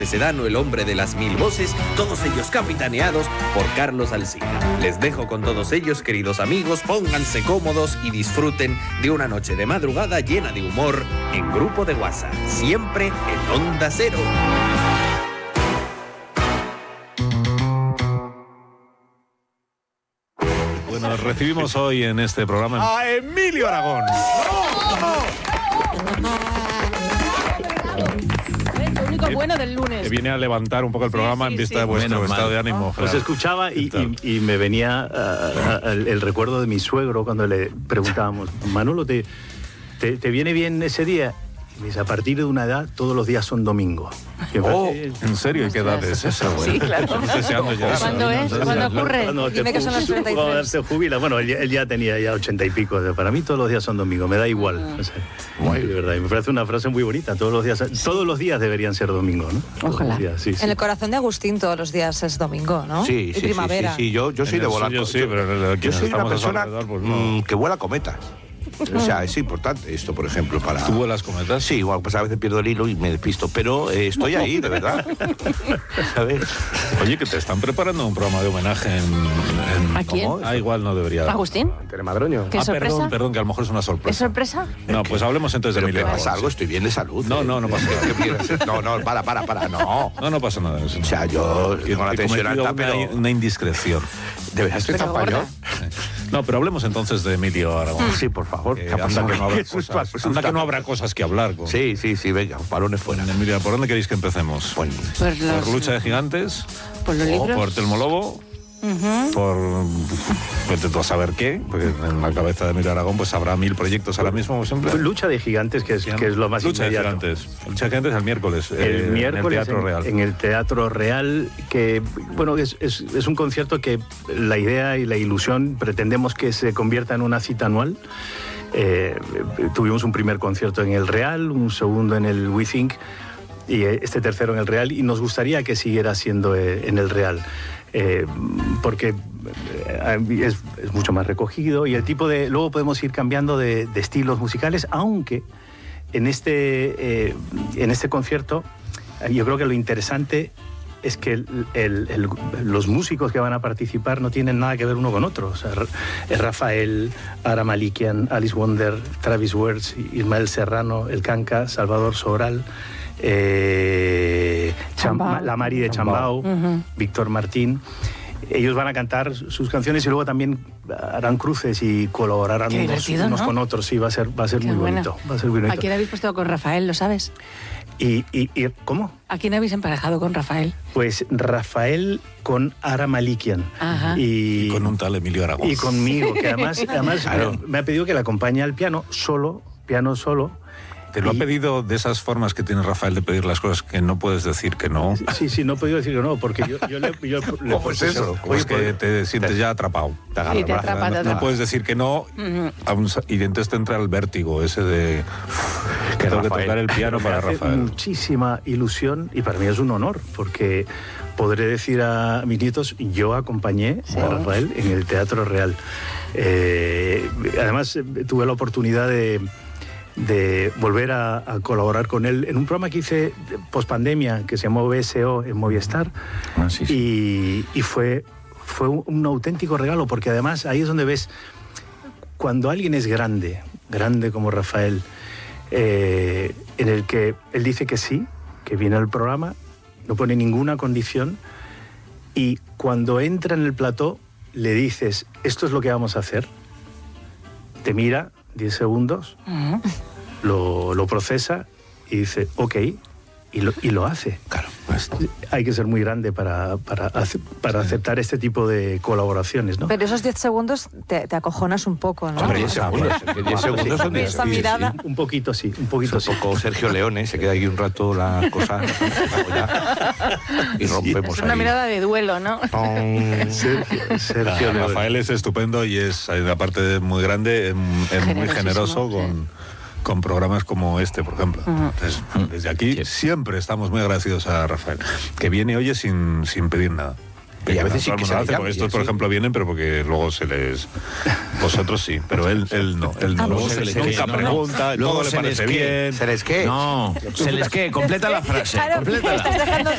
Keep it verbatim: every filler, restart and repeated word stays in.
Sedano, el hombre de las mil voces, todos ellos capitaneados por Carlos Alsina. Les dejo con todos ellos, queridos amigos, pónganse cómodos y disfruten de una noche de madrugada llena de humor en Grupo de WhatsApp, siempre en Onda Cero. Bueno, recibimos hoy en este programa a Emilio Aragón. Bueno del lunes. Que viene a levantar un poco el programa sí, sí, en vista sí. de vuestro Menos estado mal. de ánimo. Os escuchaba y, y, y me venía uh, el, el recuerdo de mi suegro cuando le preguntábamos, Manolo, ¿te, te, te viene bien ese día? Y me dice, a partir de una edad, todos los días son domingo. Oh, ¿en serio? ¿Y qué edad es esa? Sí, claro. Deseando ya. ¿Cuándo es? ¿Cuándo ocurre? Cuando Dime que son las treinta y tres. Cuando se jubila. Bueno, él, él ya tenía ya ochenta y pico. Para mí todos los días son domingo, me da igual. Ah. O sea, muy, de verdad. Y me parece una frase muy bonita. Todos los días, sí. todos los días deberían ser domingo, ¿no? Ojalá. Días, sí, sí. En el corazón de Agustín todos los días es domingo, ¿no? Sí, y sí, primavera. sí, sí, sí. Yo, yo soy de volar. Yo sí, pero yo soy una persona pues no. mmm, que vuela cometas. O sea, es importante esto, por ejemplo, para... ¿Tú vuelas cometas? Sí, igual, pues a veces pierdo el hilo y me despisto, pero eh, estoy ahí, de verdad. ¿Sabes? Oye, que te están preparando un programa de homenaje en... en ¿A quién? Ah, igual no debería... ¿Agustín? Telemadroño. ¿Qué ah, sorpresa? Perdón, perdón, que a lo mejor es una sorpresa. ¿Es sorpresa? No, pues hablemos entonces de ¿Pero Emilio qué pasa? Aragón, Algo, sí. estoy bien de salud. No, no, no pasa nada. ¿Qué quieres? No, no, para, para, para, no. No, no pasa nada. Eso. O sea, yo tengo la He tensión cometido alta, una, pero... una indiscreción. ¿De verdad estoy tan Pero español? No, pero hablemos entonces de Emilio Aragón. Sí, por favor. Eh, ¿Qué ha anda, pasado? que no habrá Qué susto, cosas, susto. anda que no habrá cosas que hablar. Con... Sí, sí, sí, venga, balones fuera. Emilio, ¿por dónde queréis que empecemos? Bueno, Por los, ¿Por Lucha de Gigantes? por los ¿O libros. por Telmo Lobo? Uh-huh. Por vete tú a saber qué, porque en la cabeza de Emilio Aragón pues habrá mil proyectos ahora mismo, como siempre. Lucha de gigantes, que es, que es lo más Lucha inmediato. de Gigantes. Lucha de Gigantes el miércoles. El eh, miércoles en el Teatro en, Real. en el Teatro Real, que bueno, es, es, es un concierto que la idea y la ilusión pretendemos que se convierta en una cita anual. Eh, tuvimos un primer concierto en el Real, un segundo en el We Think y este tercero en el Real, y nos gustaría que siguiera siendo eh, en el Real. Eh, porque eh, es, es mucho más recogido y el tipo de... Luego podemos ir cambiando de, de estilos musicales, aunque en este, eh, en este concierto yo creo que lo interesante es que el, el, el, los músicos que van a participar no tienen nada que ver uno con otro. O sea, Rafael, Ara Malikian, Alice Wonder, Travis Wertz, Ismael Serrano, El Canca, Salvador Sobral, eh, Cham- la Mari de Chambao, uh-huh. Víctor Martín. Ellos van a cantar sus canciones y luego también harán cruces y colaborarán unos, unos ¿no? con otros. Sí, va a ser, va a ser muy bueno. bonito. Va a ser muy bonito. ¿A quién habéis puesto con Rafael, lo sabes? Y, y, y, ¿Cómo? ¿A quién habéis emparejado con Rafael? Pues Rafael con Ara Malikian. Ajá. Y, y con un tal Emilio Aragón. Y conmigo, que además, además claro. me, me ha pedido que le acompañe al piano, solo, piano solo. ¿Te lo y... ha pedido de esas formas que tiene Rafael de pedir las cosas que no puedes decir que no? Sí, sí, no he podido decir que no, porque yo, yo le... Yo le ¿Cómo es eso? ¿Cómo es que te sientes ya atrapado? Te sí, te atrapa, no, te no puedes decir que no, uh-huh. aún, y entonces te entra el vértigo ese de que tengo que tocar el piano para hace Rafael. Muchísima ilusión y para mí es un honor, porque podré decir a mis nietos, yo acompañé sí. a Rafael en el Teatro Real. Eh, además, tuve la oportunidad de... de volver a, a colaborar con él en un programa que hice post-pandemia que se llamó B S O en Movistar. Ah, sí, sí. Y, y fue, fue un, un auténtico regalo, porque además ahí es donde ves cuando alguien es grande, grande como Rafael, eh, en el que él dice que sí, que viene al programa, no pone ninguna condición, y cuando entra en el plató le dices, esto es lo que vamos a hacer, te mira diez segundos, uh-huh. lo, lo procesa y dice, ok, y lo, y lo hace. Claro, pues, hay que ser muy grande para, para, para aceptar este tipo de colaboraciones, ¿no? Pero esos diez segundos te, te acojonas un poco, ¿no? Hombre, diez segundos, diez segundos son diez esa mirada. Sí, un poquito sí, un poquito es un sí. poco Sergio Leone, se queda aquí un rato las cosas y rompemos Es una ahí. mirada de duelo, ¿no? Sergio, Sergio ah, Rafael es estupendo y es, aparte de muy grande, es, es muy generoso con... Sí. con programas como este, por ejemplo. Uh-huh. Entonces, desde aquí sí. siempre estamos muy agradecidos a Rafael, que viene y oye sin, sin pedir nada. Y a veces sí que se hace, porque estos, por ejemplo, vienen, pero porque luego se les... Vosotros sí, pero él, él no. Él no. Luego se les nunca que, pregunta, no, todo le parece bien. ¿Se les qué? No, se les qué, completa la frase. Claro, complétala. estás dejando